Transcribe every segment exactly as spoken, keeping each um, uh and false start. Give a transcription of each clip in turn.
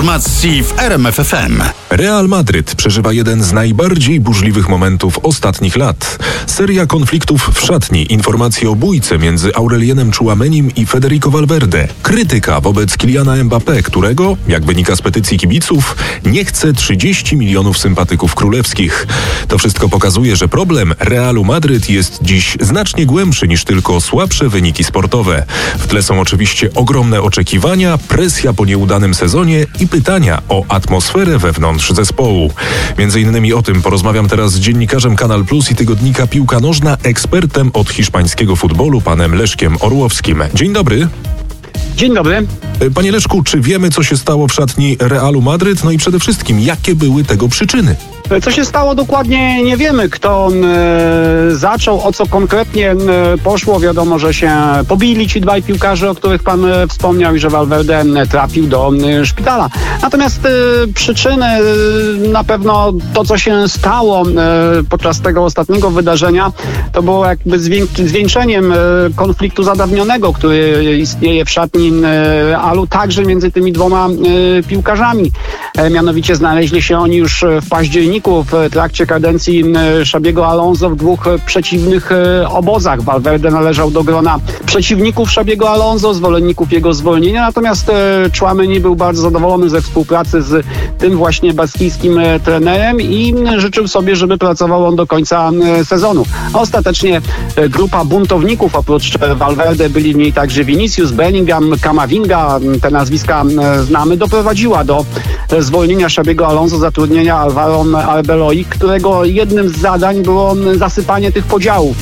informacji w R M F F M. Real Madryt przeżywa jeden z najbardziej burzliwych momentów ostatnich lat. Seria konfliktów w szatni, informacje o bójce między Aurelienem Tchouamenim i Federico Valverde. Krytyka wobec Kyliana Mbappé, którego, jak wynika z petycji kibiców, nie chce trzydzieści milionów sympatyków królewskich. To wszystko pokazuje, że problem Realu Madryt jest dziś znacznie głębszy niż tylko słabsze wyniki sportowe. W tle są oczywiście ogromne oczekiwania, presja po nieudanym sezonie i pytania o atmosferę wewnątrz zespołu. Między innymi o tym porozmawiam teraz z dziennikarzem Kanal Plus i tygodnika Piłka Nożna, ekspertem od hiszpańskiego futbolu, panem Leszkiem Orłowskim. Dzień dobry. Dzień dobry. Panie Leszku, czy wiemy, co się stało w szatni Realu Madryt? No i przede wszystkim, jakie były tego przyczyny? Co się stało dokładnie nie wiemy, kto e, zaczął, o co konkretnie e, poszło. Wiadomo, że się pobili ci dwaj piłkarze, o których pan e, wspomniał, i że Valverde e, trafił do e, szpitala. Natomiast e, przyczyny, e, na pewno to, co się stało e, podczas tego ostatniego wydarzenia, to było jakby zwię- zwieńczeniem e, konfliktu zadawnionego, który istnieje w szatni e, Alu, także między tymi dwoma e, piłkarzami. E, mianowicie znaleźli się oni już w październiku w trakcie kadencji Xabiego Alonso w dwóch przeciwnych obozach. Valverde należał do grona przeciwników Xabiego Alonso, zwolenników jego zwolnienia, natomiast Tchouameni był bardzo zadowolony ze współpracy z tym właśnie baskijskim trenerem i życzył sobie, żeby pracował on do końca sezonu. Ostatecznie grupa buntowników, oprócz Valverde byli w niej także Vinicius, Bellingham, Camavinga, te nazwiska znamy, doprowadziła do zwolnienia Xabiego Alonso, zatrudnienia Alvaro Arbeloa, którego jednym z zadań było zasypanie tych podziałów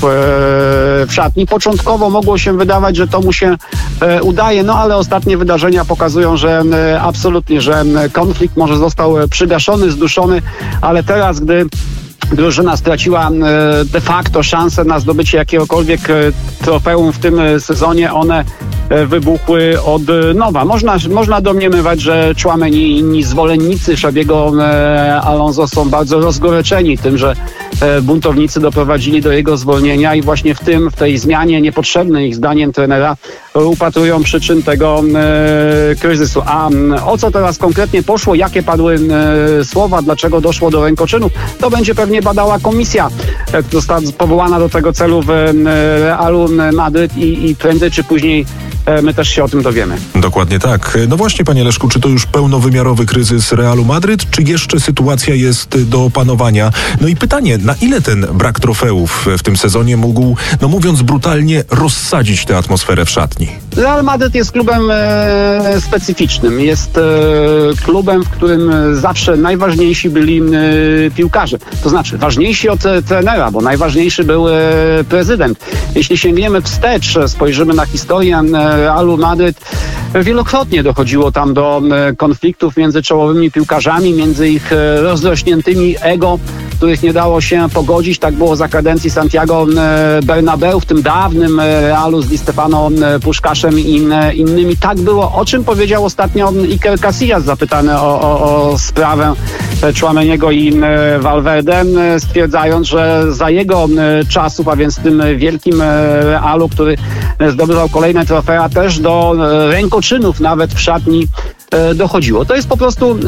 w szatni. Początkowo mogło się wydawać, że to mu się udaje, no ale ostatnie wydarzenia pokazują, że absolutnie, że konflikt może został przygaszony, zduszony, ale teraz, gdy drużyna straciła de facto szansę na zdobycie jakiegokolwiek trofeum w tym sezonie, one wybuchły od nowa. Można, można domniemywać, że Tchouameni i inni zwolennicy Xabiego Alonso są bardzo rozgoryczeni tym, że buntownicy doprowadzili do jego zwolnienia i właśnie w tym, w tej zmianie niepotrzebnej ich zdaniem trenera upatrują przyczyn tego e, kryzysu. A o co teraz konkretnie poszło, jakie padły e, słowa, dlaczego doszło do rękoczynów, to będzie pewnie badała komisja, która została powołana do tego celu w e, Realu Madryt i, i prędzej czy później my też się o tym dowiemy. Dokładnie tak. No właśnie, panie Leszku, czy to już pełnowymiarowy kryzys Realu Madryt, czy jeszcze sytuacja jest do opanowania? No i pytanie, na ile ten brak trofeów w tym sezonie mógł, no mówiąc brutalnie, rozsadzić tę atmosferę w szatni? Real Madryt jest klubem e, specyficznym. Jest e, klubem, w którym zawsze najważniejsi byli e, piłkarze. To znaczy ważniejsi od e, trenera, bo najważniejszy był e, prezydent. Jeśli sięgniemy wstecz, spojrzymy na historię e, Realu Madryt, wielokrotnie dochodziło tam do e, konfliktów między czołowymi piłkarzami, między ich e, rozrośniętymi ego, których nie dało się pogodzić. Tak było za kadencji Santiago e, Bernabeu, w tym dawnym e, Realu z Di Stefano e, Puszkaszem i in, innymi. Tak było, o czym powiedział ostatnio Iker Casillas, zapytany o, o, o sprawę Tchouameniego i e, Valverde, e, stwierdzając, że za jego e, czasów, a więc w tym wielkim e, Realu, który e, zdobywał kolejne trofea, też do e, rękoczynów nawet w szatni e, dochodziło. To jest po prostu